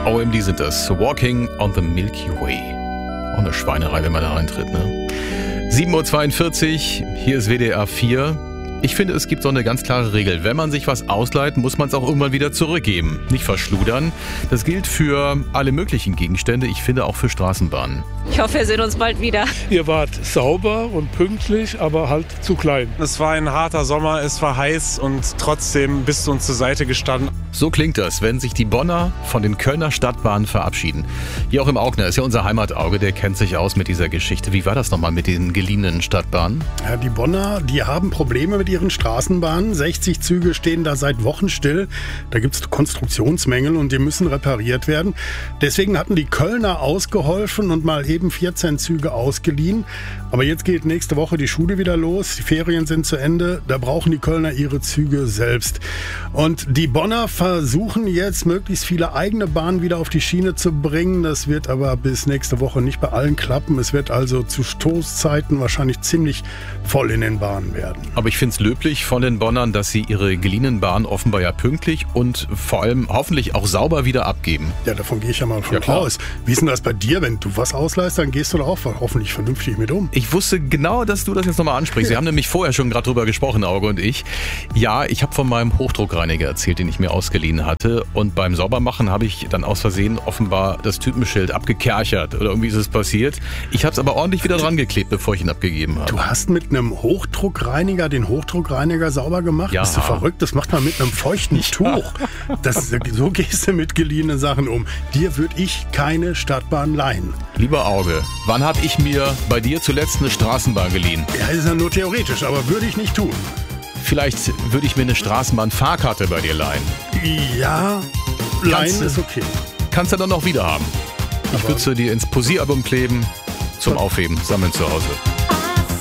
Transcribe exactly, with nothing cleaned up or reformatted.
O M D sind das. Walking on the Milky Way. Auch eine Schweinerei, wenn man da reintritt, ne? sieben Uhr zweiundvierzig, hier ist W D R vier. Ich finde, es gibt so eine ganz klare Regel. Wenn man sich was ausleiht, muss man es auch irgendwann wieder zurückgeben. Nicht verschludern. Das gilt für alle möglichen Gegenstände. Ich finde auch für Straßenbahnen. Ich hoffe, wir sehen uns bald wieder. Ihr wart sauber und pünktlich, aber halt zu klein. Es war ein harter Sommer, es war heiß und trotzdem bist du uns zur Seite gestanden. So klingt das, wenn sich die Bonner von den Kölner Stadtbahnen verabschieden. Hier auch im Augner ist ja unser Heimatauge, der kennt sich aus mit dieser Geschichte. Wie war das nochmal mit den geliehenen Stadtbahnen? Ja, die Bonner, die haben Probleme mit ihren Straßenbahnen. sechzig Züge stehen da seit Wochen still. Da gibt es Konstruktionsmängel und die müssen repariert werden. Deswegen hatten die Kölner ausgeholfen und mal eben vierzehn Züge ausgeliehen. Aber jetzt geht nächste Woche die Schule wieder los. Die Ferien sind zu Ende. Da brauchen die Kölner ihre Züge selbst. Und die Bonner versuchen jetzt, möglichst viele eigene Bahnen wieder auf die Schiene zu bringen. Das wird aber bis nächste Woche nicht bei allen klappen. Es wird also zu Stoßzeiten wahrscheinlich ziemlich voll in den Bahnen werden. Aber ich finde es löblich von den Bonnern, dass sie ihre geliehenen Bahnen offenbar ja pünktlich und vor allem hoffentlich auch sauber wieder abgeben. Ja, davon gehe ich ja mal von Ja, aus. Wie ist denn das bei dir? Wenn du was ausleihst, dann gehst du da auch hoffentlich vernünftig mit um. Ich wusste genau, dass du das jetzt nochmal ansprichst. Wir haben nämlich vorher schon gerade drüber gesprochen, Auge und ich. Ja, ich habe von meinem Hochdruckreiniger erzählt, den ich mir ausgeliehen hatte. Und beim Saubermachen habe ich dann aus Versehen offenbar das Typenschild abgekerchert. Oder irgendwie ist es passiert. Ich habe es aber ordentlich wieder dran geklebt, bevor ich ihn abgegeben habe. Du hast mit einem Hochdruckreiniger den Hochdruckreiniger sauber gemacht? Ja. Bist du verrückt? Das macht man mit einem feuchten Tuch. Das, so gehst du mit geliehenen Sachen um. Dir würde ich keine Stadtbahn leihen. Lieber Auge, wann habe ich mir bei dir zuletzt eine Straßenbahn geliehen? Ja, ist ja nur theoretisch, aber würde ich nicht tun. Vielleicht würde ich mir eine Straßenbahn-Fahrkarte bei dir leihen. Ja, leihen Kannst du- ist okay. Kannst du dann noch wieder haben. Ich Aber- würde sie dir ins Posieralbum kleben, zum Aufheben, sammeln zu Hause.